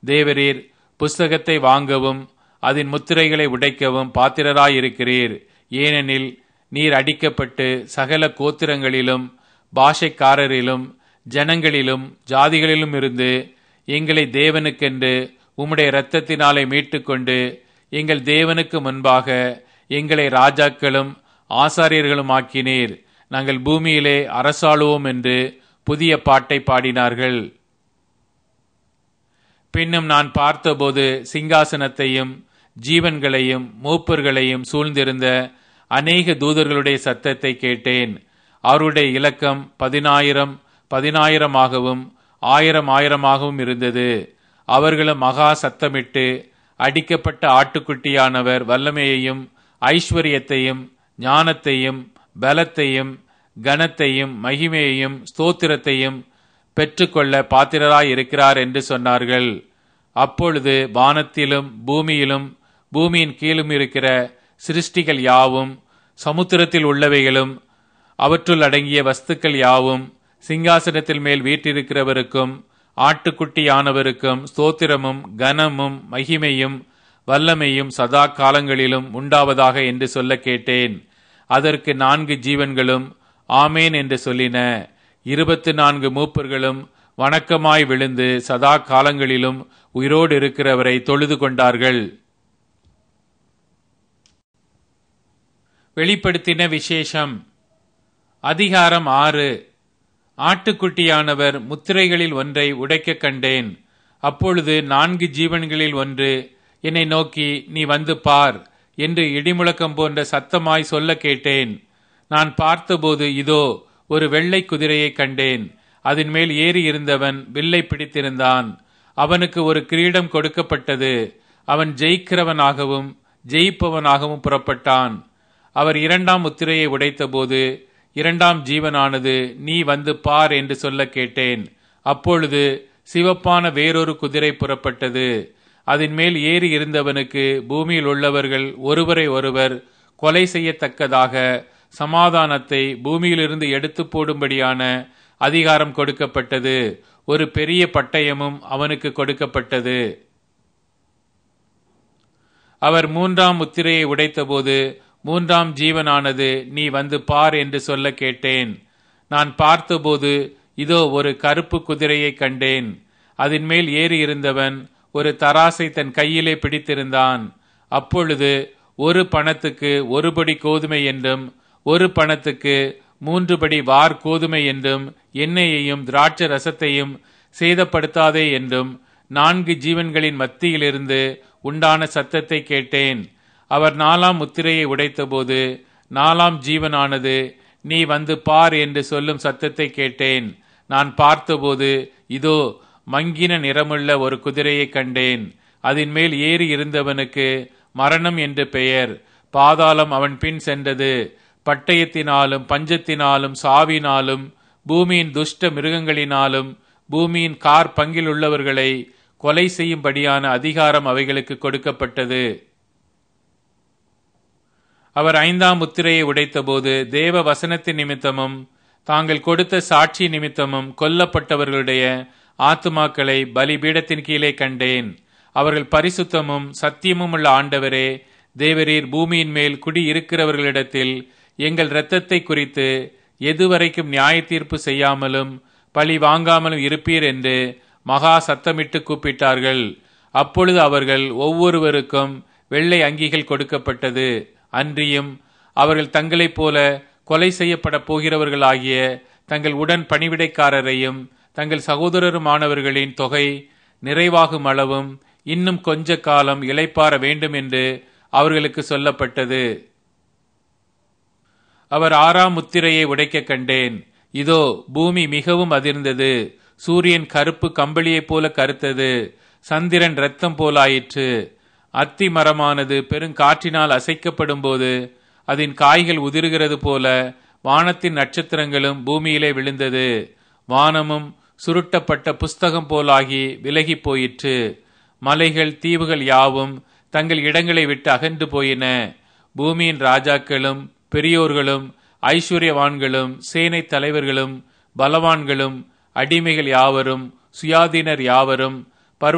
தேவரீர் புஸ்தகத்தை வாங்கவும் அதன் முத்திரைகளை உடைக்கவும் பாத்திரராயிருக்கிறீர். ஏனெனில் நீர் அடிக்கப்பட்டு சகல கோத்திரங்களிலும் பாஷைக்காரரிலும் ஜனங்களிலும் ஜாதிகளிலும் இருந்து எங்களை தேவனுக்கென்று உம்முடைய இரத்தத்தினாலே மீட்டுக்கொண்டு எங்கள் தேவனுக்கு முன்பாக எங்களை ராஜாக்களும் ஆசாரியர்களும் ஆக்கினீர். நாங்கள் பூமியிலே அரசாளுவோம் என்று புதிய பாட்டை பாடினார்கள். பின்னும் நான் பார்த்தபோது சிங்காசனத்தையும் ஜீவன்களையும் மூப்பர்களையும் சூழ்ந்திருந்த அநேக தூதர்களுடைய சத்தத்தை கேட்டேன். அவருடைய இலக்கம் 10,000 10,000 இருந்தது. அவர்களும் மகா சத்தமிட்டு, அடிக்கப்பட்ட ஆட்டுக்குட்டியானவர் வல்லமையையும் ஐஸ்வர்யத்தையும் ஞானத்தையும் பலத்தையும் கனத்தையும் மகிமையையும் ஸ்தோத்திரத்தையும் பெற்றுக்கொள்ள பாத்திரராயிருக்கிறார் என்று சொன்னார்கள். அப்பொழுது வானத்திலும் பூமியிலும் பூமியின் கீழும் இருக்கிற சிருஷ்டிகள் யாவும், சமுத்திரத்தில் உள்ளவைகளும் அவற்றுள் அடங்கிய வஸ்துக்கள் யாவும் சிங்காசனத்தில் மேல் வீற்றிருக்கிறவருக்கும் ஆட்டுக்குட்டியானவருக்கும் ஸ்தோத்திரமும் கனமும் மகிமையும் வல்லமையும் சதா காலங்களிலும் உண்டாவதாக என்று சொல்ல கேட்டேன். அதற்கு 4 ஜீவன்களும் ஆமேன் என்று சொல்லின. 24 மூப்பர்களும் வணக்கமாய் விழுந்து சதா காலங்களிலும் உயிரோடு இருக்கிறவரை தொழுது கொண்டார்கள். வெளிப்படுத்தின விசேஷம். அதிகாரம் 6. ஆட்டுக்குட்டியானவர் முத்திரைகளில் ஒன்றை உடைக்க கண்டேன். அப்பொழுது 4 ஜீவன்களில் ஒன்று என்னை நோக்கி, நீ வந்து பார் என்று இடிமுழக்கம் போன்ற சத்தமாய் சொல்ல கேட்டேன். நான் பார்த்தபோது இதோ ஒரு வெள்ளை குதிரையை கண்டேன். அதன் மேல் ஏறி இருந்தவன் வில்லை பிடித்திருந்தான். அவனுக்கு ஒரு கிரீடம் கொடுக்கப்பட்டது. அவன் ஜெயிக்கிறவனாகவும் ஜெயிப்பவனாகவும் புறப்பட்டான். அவர் 2ஆம் முத்திரையை உடைத்தபோது 2ஆம் ஜீவனானது, நீ வந்து பார் என்று சொல்ல கேட்டேன். அப்பொழுது சிவப்பான வேறொரு குதிரை புறப்பட்டது. அதன் மேல் ஏறி இருந்தவனுக்கு பூமியில் உள்ளவர்கள் ஒருவரை ஒருவர் கொலை செய்யத்தக்கதாக சமாதானத்தை பூமியிலிருந்து எடுத்து போடும்படியான அதிகாரம் கொடுக்கப்பட்டது. ஒரு பெரிய பட்டயமும் அவனுக்கு கொடுக்கப்பட்டது. அவர் 3ஆம் முத்திரையை உடைத்தபோது 3ஆம் ஜீவனானது, நீ வந்து பார் என்று சொல்ல கேட்டேன். நான் பார்த்தபோது இதோ ஒரு கருப்பு குதிரையை கண்டேன். அதன் மேல் ஏறி இருந்தவன் ஒரு தராசை தன் கையிலே பிடித்திருந்தான். அப்பொழுது ஒரு பணத்துக்கு 1 படி கோதுமை என்றும் 1 பணத்துக்கு 3 படி வார் கோதுமை என்றும் எண்ணெயையும் திராட்சை ரசத்தையும் சேதப்படுத்தாதே என்றும் 4 ஜீவன்களின் மத்தியிலிருந்து உண்டான சத்தத்தை கேட்டேன். அவர் 4ஆம் முத்திரையை உடைத்தபோது 4ஆம் ஜீவனானது, நீ வந்து பார் என்று சொல்லும் சத்தத்தை கேட்டேன். நான் பார்த்தபோது இதோ மங்கின நிறமுள்ள ஒரு குதிரையை கண்டேன். அதன் மேல் ஏறி இருந்தவனுக்கு மரணம் என்று பெயர். பாதாளம் அவன் பின் சென்றது. பட்டயத்தினாலும் பஞ்சத்தினாலும் சாவினாலும் பூமியின் துஷ்ட மிருகங்களினாலும் பூமியின் கார் பங்கில் உள்ளவர்களை கொலை செய்யும்படியான அதிகாரம் அவைகளுக்கு கொடுக்கப்பட்டது. அவர் 5ஆம் முத்திரையை உடைத்தபோது தேவ வசனத்தின் நிமித்தமும் தாங்கள் கொடுத்த சாட்சி நிமித்தமும் கொல்லப்பட்டவர்களுடைய ஆத்துமாக்களை பலிபீடத்தின் கீழே கண்டேன். அவர்கள் பரிசுத்தமும் சத்தியமும் உள்ள ஆண்டவரே, தேவரீர் பூமியின் மேல் குடி இருக்கிறவர்களிடத்தில் எங்கள் இரத்தத்தை குறித்து எதுவரைக்கும் நியாய தீர்ப்பு செய்யாமலும் பழி வாங்காமலும் இருப்பீர் என்று மகா சத்தமிட்டு கூப்பிட்டார்கள். அப்பொழுது அவர்கள் ஒவ்வொருவருக்கும் வெள்ளை அங்கிகள் கொடுக்கப்பட்டது. அன்றியும் அவர்கள் தங்களைப் போல கொலை செய்யப்பட போகிறவர்களாகிய தங்கள் உடன் பணிவிடைக்காரரையும் தங்கள் சகோதரருமானவர்களின் தொகை நிறைவாகும் அளவும் இன்னும் கொஞ்ச காலம் இளைப்பாற வேண்டும் என்று அவர்களுக்கு சொல்லப்பட்டது. அவர் 6ஆம் முத்திரையை உடைக்க கண்டேன். இதோ பூமி மிகவும் அதிர்ந்தது. சூரியன் கருப்பு கம்பளியைப் போல கருத்தது. சந்திரன் இரத்தம் போலாயிற்று. அத்தி மரமானது பெருங்காற்றினால் அசைக்கப்படும் போது அதன் காய்கள் உதிர்கிறது போல வானத்தின் நட்சத்திரங்களும் பூமியிலே விழுந்தது. வானமும் சுருட்டப்பட்ட புஸ்தகம் போலாகி விலகி போயிற்று. மலைகள் தீவுகள் யாவும் தங்கள் இடங்களை விட்டு அகன்று போயின. பூமியின் ராஜாக்களும் பெரியோர்களும் ஐஸ்வர்யவான்களும் சேனை தலைவர்களும் பலவான்களும் அடிமைகள் யாவரும் சுயாதீனர் யாவரும்